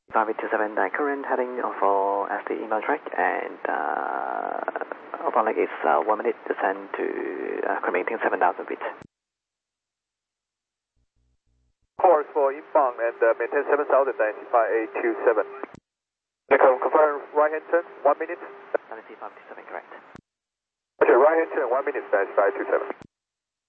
5827 current heading for SD inbound track and open leg is 1 minute descend to maintain 7,000 feet. Course for inbound and maintain 7,000, 95827. Confirm right hand turn, 1 minute. 527 correct. Okay, right hand turn, 1 minute, 95827.